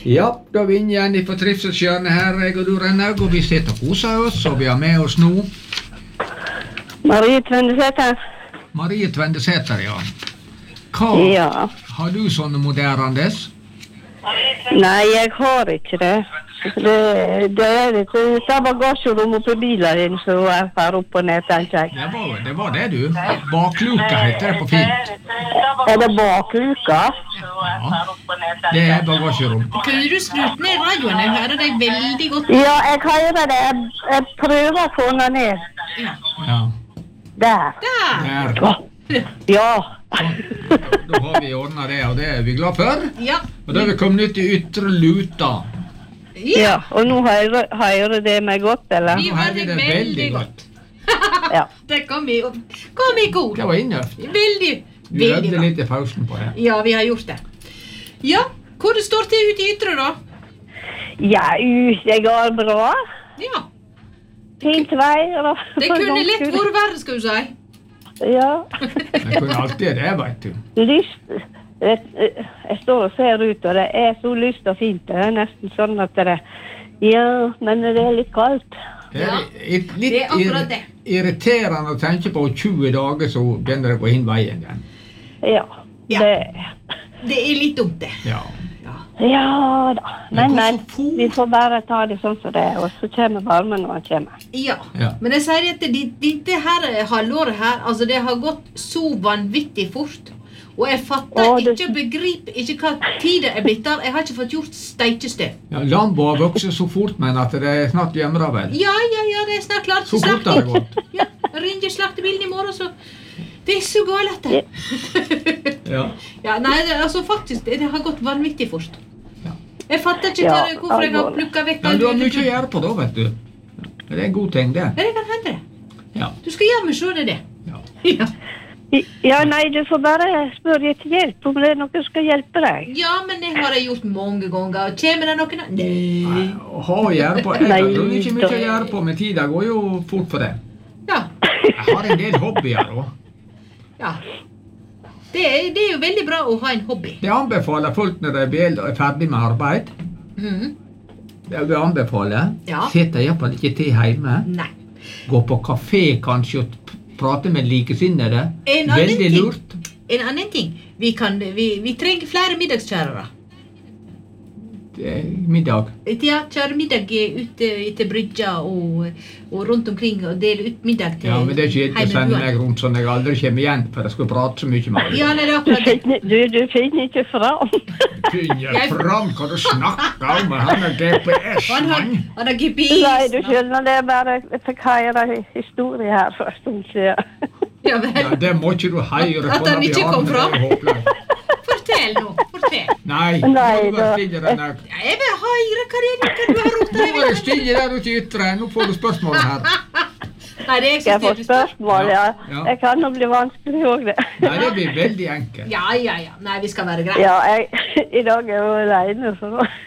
Ja, da er vi inn igjen I Trivselshjørnet her, jeg og du Rennaug, og vi sitter og koser oss, og vi har med oss nå Marie Tvendesæter. Marie Tvendesæter, ja. Hva har du sånne moderandes? Nei, jeg har ikke det. Det er et bagasjerom oppi bilen din som er her oppe og ned, tenker jeg. Det var det, du. Bakluka heter det på fint. Er det bakluka? Ja, det er bagasjerom. Kunne du skrutt ned radioen? Jeg hører deg veldig godt. Ja, jeg hører det. Jeg prøver å få den ned. Ja. Der. Ja. Da har vi ordnet det, og det er vi glad for. Ja. Og da er vi kommet ut I ytre luta. Ja, og nå hører det meg godt, eller? Vi hører deg veldig godt. Ja. Det kom I god. Det var innøft. Veldig Vi øvde litt I pausen på det. Ja, vi har gjort det. Ja, hvor det står til ut I ytre da? Ja, det går bra. Ja. Fint vei. Det kunne lett vært verre, skal du si. Ja. Det kunne alltid det, vet du. Lyst. Jeg står og ser ut, og det er så lyst og fint. Det er nesten sånn at det ja, men det er litt kaldt. Det er litt det er akkurat det. Irriterende å tenke på 20 dager så begynner det å gå inn veien igjen. Ja. Det er litt dumt det. Ja. Ja da. Men vi får bare ta det sånn som det, og så kommer varmen når han kommer. Ja. Men jeg sier at dette her halvåret her, altså det har gått så vanvittig fort. Og jeg fatter ikke, begriper ikke hva tid det er blitt der. Jeg har ikke fått gjort steikestøv. Ja, Lambo har vokset så fort, men at det er snart hjemme vel. Ja, det er snart klart. Så fort har det gått. Ja, jeg ringer slaktebilen I morgen, så det er så galt det. Ja, nei, altså faktisk, det har gått vanvittig fort. Jeg fatter ikke hvorfor jeg har plukket vekk. Ja, du har mye å gjøre på da, vet du. Det er en god ting, det. Det kan hende det. Ja. Du skal gjøre meg selv det. Ja. Ja, nei, du får bare spørre etter hjelp om det er noe som skal hjelpe deg. Ja, men det har jeg gjort mange ganger. Kommer det noen? Nei. Ha å gjøre på. Jeg har ikke mye å gjøre på, men tiden går jo fort for det. Ja. Jeg har en del hobbyer da. Ja. Det er jo veldig bra å ha en hobby. Det anbefaler folk når de er ferdig med arbeid. Det vil anbefale. Sitter I hvert fall ikke til hjemme. Nei. Gå på kafé kanskje og prate med likesinnede. Veldig lurt. En annen ting. Vi trenger flere middagskjærere. Middag. Ja, kjøre middag ut til brydja og rundt omkring og dele ut middag til. Ja, men det ikke å sende meg rundt sånn jeg aldri kommer igjen, for jeg skal prate så mye med meg. Ja, nei, det akkurat det. Du finner ikke fram. Finner fram, hva du snakker om? Han har GPS, mann. Han har GPS. Nei, du skjønner, det bare jeg fikk høre historie her for en stund siden. Ja, det må ikke du høre på. At han ikke kom fram. Fortell nå, fortell. Nei, du var stille den der. Jeg vil høre hva det du har rotet. Nå var det stille der ute I ytre, nå får du spørsmål her. Nei, det jeg får spørsmål, ja. Jeg kan jo bli vanskelig også det. Nei, det blir veldig enkelt. Ja. Nei, vi skal være greit. Ja, I dag jeg jo alene, så.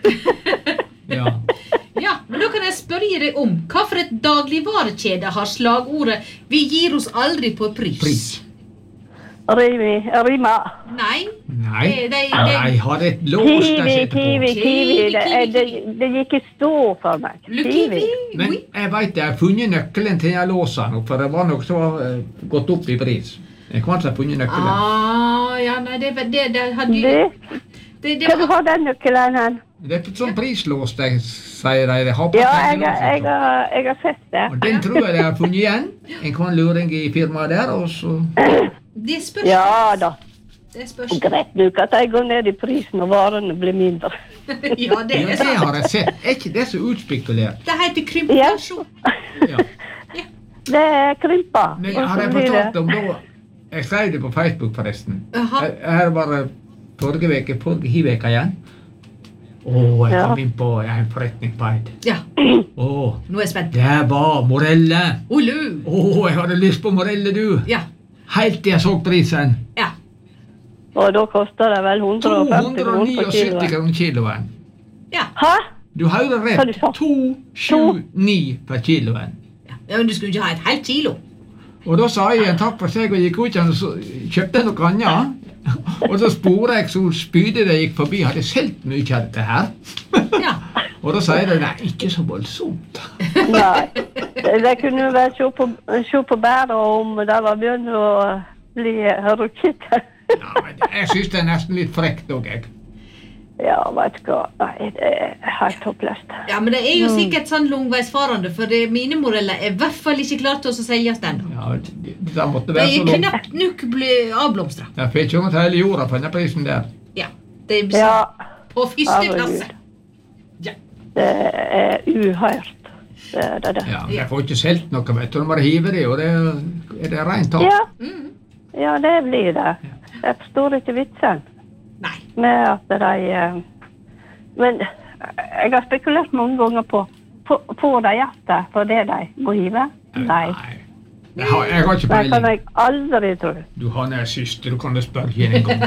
Ja, men da kan jeg spørre deg om hva for et dagligvarekjede har slagordet «Vi gir oss aldri på pris». Rima. Nei. Jeg har et lås der sitter på. Kiwi. Det gikk I stå for meg. Kiwi. Men jeg vet jeg har funnet nøkkelen til jeg låser nå, for det var noe som var gått opp I pris. Jeg kan ikke ha funnet nøkkelen. Ja, nei, det hadde du... Hva du har den nøkkelen her? Det et sånn prislås, sier de. Ja, jeg har sett det. Og den tror jeg har funnet igjen. En kan luring I firmaet der, og så... Det spørs. Ja da. Det spørs. Greit nok at jeg går ned I prisen og varene blir mindre. Ja, det har jeg sett. Ikke det så utspekulert. Det heter krympasjon. Ja. Det krympa. Men har jeg fortalt om da? Jeg skrev det på Facebook forresten. Her var det forrige veke igjen. Jeg kom inn på en forretning på et. Ja. Nå er jeg spent. Det var morelle. Jeg hadde lyst på morelle, du. Ja. Helt til jeg så prisen. Ja. Og da koster det vel 150 kroner kiloen. Ja. Hæ? Du hører rett. 279 per kiloen. Ja, men du skulle ikke ha et helt kilo. Og da sa jeg en takk for seg og gikk ut og kjøpte noe annet. Og så sporet jeg så spydet jeg gikk forbi, hadde selv mye av dette her. Ja. Og da sier de, nei, ikke så voldsomt. Nei. Det kunne jo være se på bæret om det var begynt å bli rukkete. Ja, men jeg synes det nesten litt frekt også, jeg. Ja, vet du hva. Nei, det helt håpløst. Ja, men det jo sikkert sånn langveisfarende, for mine modeller I hvert fall ikke klart til å selges den. Ja, det måtte være så langt. Knapt nok ble avblomstret. Jeg fikk ikke til hele jorda på denne prisen der. Ja, det på første klasse. Ja. Det uhørt. Det. Ja, men jeg får ikke selv noe, vet du. Når man hiver det, og det rent tap. Ja. Ja, det blir det. Jeg forstår ikke vitsen. Nei. Med at de... Men jeg har spekulert mange ganger på de hjertet for det de må hive. Nei. Jeg har ikke Det peiling. kan jeg aldri tro. Du har en søster, du kan jo spørre henne en gang.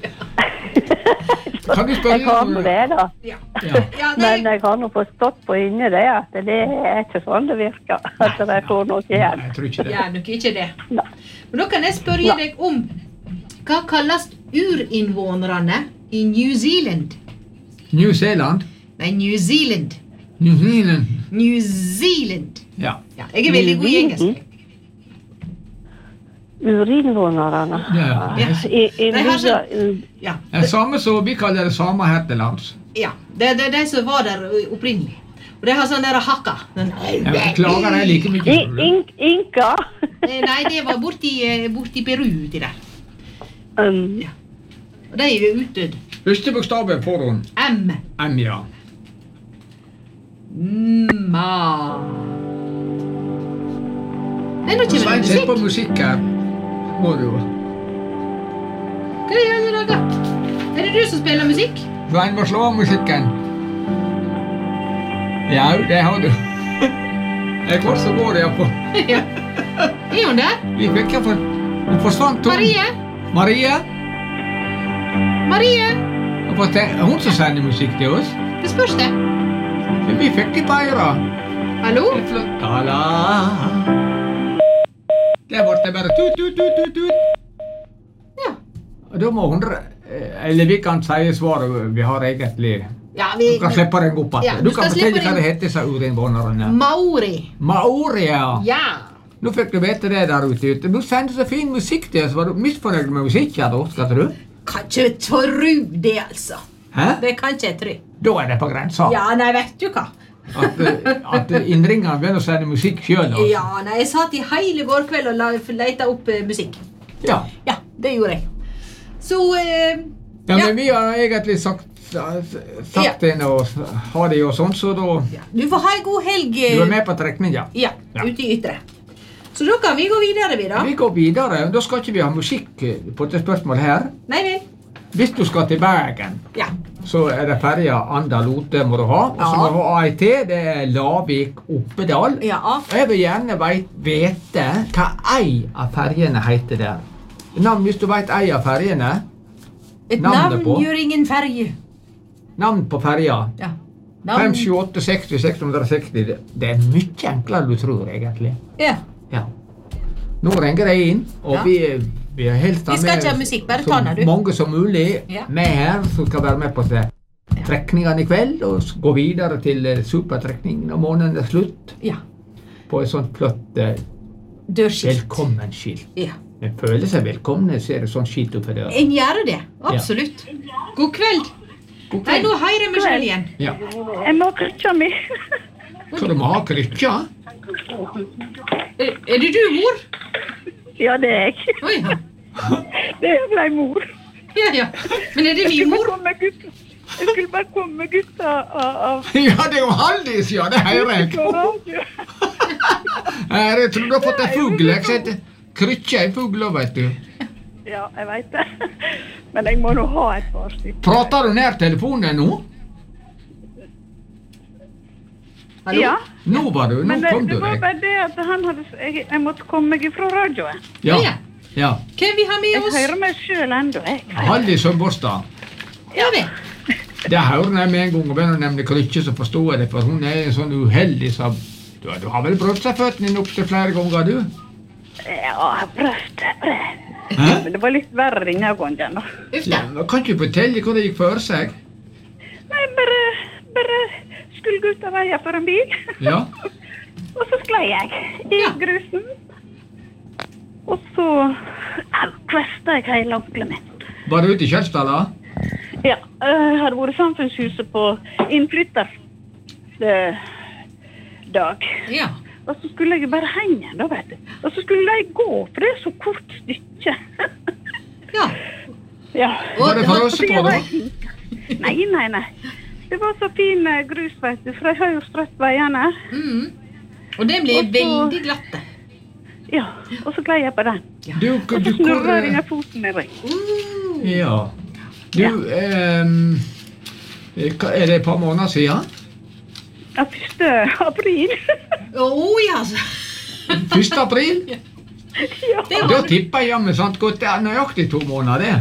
Kan du spørre Jeg har nå det da. Ja. Ja. Men jeg har nå forstått på inni det at det ikke sånn det virker. At de får noe igjen. Nei, jeg tror ikke det. Ja, nok ikke det. Nei. Men da kan jeg spørre deg om hva kalles urinnvånerne I New Zealand? New Zealand? Nei, New Zealand. New Zealand? New Zealand. Ja. Ja, jeg veldig god I engelsk. Urinvånerne. Ja. Ja. Det samme som vi kaller det samme her til lands. Ja, det de som var der opprinnelig. Og det har sånn der hakka. Jeg klager deg like mye. Inka. Nei, det var borti Peru uti der. Ja. Og de jo utdødd. Første bokstaven får hun. M. M, ja. Ma. Det nå ikke Svein, sett på musikk. musikk her. Må du jo. Hva gjør du da? Det du som spiller musikk? Svein må slå av musikken. Ja, det har du. Jeg går så går det på. Ja. Hun der? Vi fikk ikke for... Hun forsvant. Marie? Marie? Marie? Hun som sender musikk til oss. Det spørs det. Men vi fikk ikke beira. Hallo? Det er flott. Tala. Det ble det bare tut. Ja. Og da må hun... Eller vi kan si svaret vi har egentlig... Ja, Du kan slippe den opp. Ja, Du du kan skal fortelle slippe hva den- det heter, sa urinnvånerne. Maori. Maori, ja. Ja. Nå fikk du vite det der ute. Du sendte så fin musikk til oss. Var du misfornøyd med musikken da, skal du? Kan ikke tro det, altså. Hæ? Det kan ikke jeg tro. Da er det på grensa. Ja, nei, vet du hva? At innringene begynner å sende musikk selv. Altså. Ja, nei, jeg satt I hele går kveld og lette opp musikk. Ja. Ja, det gjorde jeg. Så, Ja, men vi har egentlig sagt inn og ha det og sånn, så da... ja. Du får ha en god helg. Du er med på trekninga. Ja, Ja. ute I ytre. Så da kan vi gå videre, vi da. Vi går videre. Da skal ikke vi ha musikk på det spørsmålet her. Nei vel. Hvis du skal til Bergen, Ja. så er det ferja Anda-Lote må du ha. Og så må du ha AIT, det er Lavik-Oppedal. Ja. Jeg vil gjerne vite hva ei av ferjene heter der. Navn, hvis du vet ei av ferjene, Et Navnet navn på? gjør ingen ferge. navn på ferja. Ja. 5, 7, 8, 60, 660. Det er mye enklere du tror, egentlig. Ja. Ja. Nå ringer jeg inn, og Ja. vi er helt Vi skal ikke ha musikk, bare ta den, du. så mange som mulig Ja. med her, som skal være med på trekningene I kveld, og gå videre til supertrekningen når måneden er slutt, Ja. på et sånt flott Dørskilt. velkommenskilt. Ja. Men føler seg velkomne, så er det sånn skilt oppe der. En gjør det. Absolutt. God kveld. God Nei, kveld. nå hører jeg meg selv igjen. Ja. Jeg må krykke meg. Så du må ha krykker? Er det du, mor? Ja, det er jeg. Oi, ja. Det er ble mor. Ja. Men er det vi, mor? Jeg skulle bare komme med gutta av Ja, det er jo Haldis, ja, det hører jeg. radio. Jeg tror du har fått en fugl. Jeg setter krykker I fugler, vet du. Ja, jeg vet det. Men jeg må nå ha et par stykker. Prater du nær telefonen nå? Hallo? Ja, Nå var du, nå men kom det du var deg. bare det at han hadde... Jeg måtte komme meg fra radioen. Ja, Ja. ja. Hvem vi har med Jeg oss? hører meg selv enda, jeg. Haldis Søborstad. Ja, vi. Det hører jeg med en gang og begynner å nevne krykker, så forstår jeg det, for hun er en sånn uheldig som... Du har vel prøvd seg føttene inn opp til flere ganger, du? Ja, jeg har prøvd. Men det var litt verre denne gangen da. Ja, kan ikke fortelle hva det gikk for seg? Nei, bare skulle gå ut av veien for en bil. Ja. Og så sklei jeg i grusen. Og så kvestet jeg hele ankelen min. Var du ute i Kjølstad da? Ja, jeg hadde vært i samfunnshuset på innflytterdag. Ja. Og så skulle jeg bare henge da, vet du. Og så skulle jeg gå, for det så kort stykke. Ja. Ja. Var det for oss på da? Nei. Det var så fin grus, vet du, for jeg har jo strøtt veiene. Og det ble veldig glatte. Ja, og så gled jeg på den. Du, Og så snurrer jeg foten med meg. Ja. Du, er det et par måneder siden? Ja, 1. april. Ja. 1. april? Ja. Da tipper jeg med sant godt, det er nøyaktig 2 måneder det.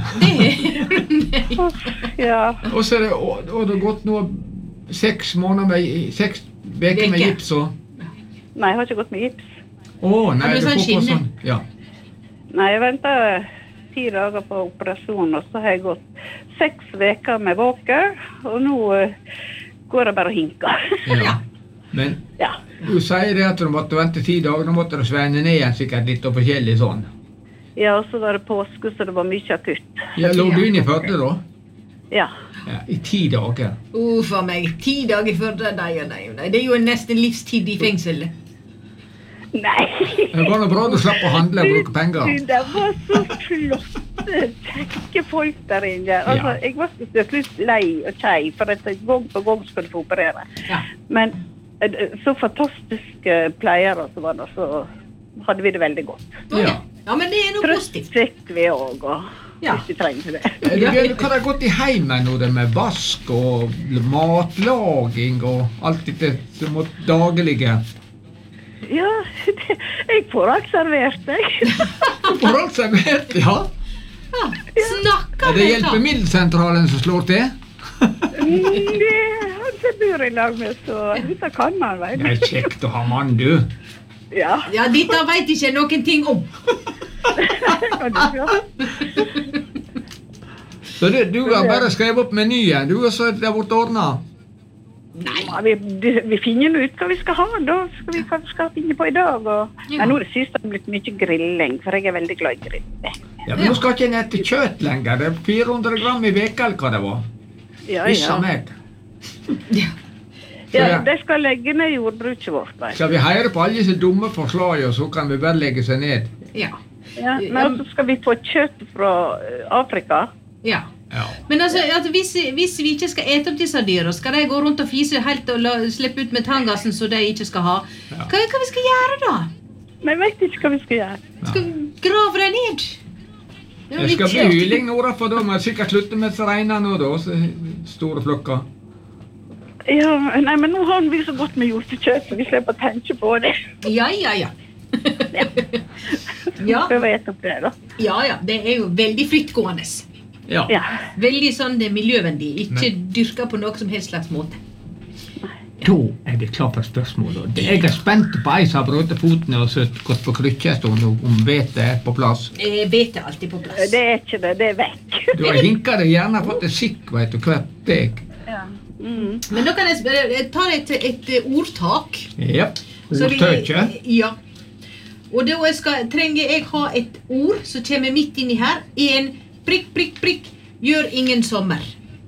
Ja. Og så er det gått nå 6 måneder med 6 veker med gips og... Nei, jeg har ikke gått med gips. Nei, du får på sånn, ja. Nei, jeg ventet 10 dager på operasjon, og så har jeg gått 6 veker med våker, og nå går jeg bare og hinker. Ja. Men du sier det at du måtte vente 10 dager, nå måtte du svenne ned igjen sikkert litt og forskjellig sånn. Ja, og så var det påske, så det var mye akutt. Ja, lå du inn i Førde da? Ja. I 10 dager. For meg, 10 dager før det, nei. Det er jo nesten livstid i fengselet. Nei. Det var noe bra du slapp å handle og bruke penger. Det var så flotte, kjekke folk der inne. Altså, jeg var så slutt lei og kjei, for at jeg gang på gang skulle få operere. Ja. Men så fantastiske pleiere som var der, så hadde vi det veldig godt. Ja. Ja, men det er noe positivt. Trøst fikk vi også, og hvis vi trengte det. Hva har det gått i heimen nå, det med vask og matlaging og alt dette som må dagelige? Ja, jeg får alt servert, jeg. Du får alt servert, ja. Snakker Er det hjelpemiddelsentralen som slår til? Det han som bor i lag med, så dette kan man, vet du. Det er kjekt å ha mann, du. Ja. Ja, dette vet ikke noen ting om. Kan du se. Så du har bare skrevet opp menyen, du, og så er det bort ordnet. Ja, vi finner ut hva vi skal ha, da skal vi kanskje finne på i dag. Men nå er det siste blitt mye grilling, for jeg er veldig glad i grilling. Ja, men nå skal ikke en ete kjøtt lenger, det er 400 gram i veka, eller hva det var. Ja. Meg. Ja, det skal legge ned jordbruket vårt. Skal vi høre på alle disse dumme forslagene, og så kan vi bare legge seg ned? Ja. Men så skal vi få kjøtt fra Afrika. Ja. Men altså, hvis vi ikke skal ete opp disse dyra, skal de gå rundt og fise helt og slippe ut metangassen så de ikke skal ha? Hva vi skal gjøre da? Men jeg vet ikke hva vi skal gjøre. Skal vi grave dem ned? Det skal bli hyling nå, for da må jeg sikkert slutte med regner nå da, så store flokker. Ja, nei, men nå har vi så godt med hjortekjøtt, så vi slipper å tenke på det. Ja. Prøv å ete opp det da. Ja, det er jo veldig frittgående. Ja. Veldig sånn det miljøvennlig, ikke dyrka på noe som helst slags måte. Da er det klart for spørsmål. Jeg er spent på ei som har brøtt foten og gått på krykkestånd om hvete er på plass. Hvete er alltid på plass. Det er ikke det, det er vekk. Du har hinket deg gjerne fått et sikk, vet du, hvert deg. Ja. Men da kan jeg ta et ordtak. Ja, ordtøkje. Ja. Og da trenger jeg ha et ord som kommer midt inni her. En prikk, prikk, prikk, gjør ingen sommer.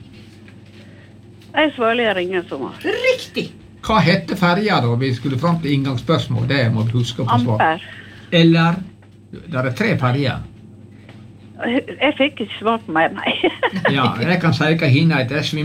Jeg svarer ingen sommer. Riktig. Hva heter ferja da? Vi skulle frem til inngangsspørsmål, det må vi huske på svar. Amper. Eller, der er 3 ferjer. Jeg fikk ikke svar på mer, nei. Ja, jeg kan si hva hinna heter.